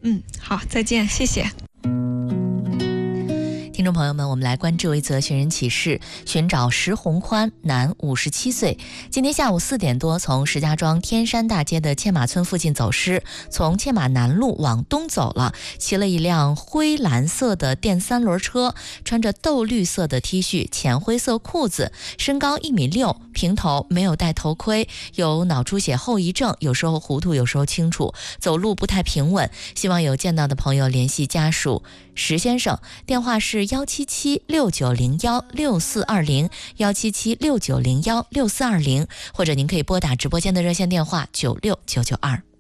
好，再见，谢谢。 听众朋友们，我们来关注一则寻人启事，寻找石宏宽，男，57岁，今天下午4点多从石家庄天山大街的嵌马村附近走失，从嵌马南路往东走了，骑了一辆灰蓝色的电3轮车，穿着豆绿色的 T 恤，浅灰色裤子，身高1.6米，平头，没有戴头盔，有脑出血后遗症，有时候糊涂，有时候清楚，走路不太平稳，希望有见到的朋友联系家属。石先生，电话是17769016420 17769016420，或者您可以拨打直播间的热线电话96992。